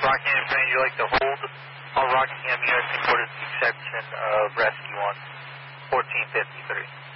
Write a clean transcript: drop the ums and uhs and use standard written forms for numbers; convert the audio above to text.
Rockingham Train, you'd like to hold all Rockingham units in accordance with the exception of rescue on 1453.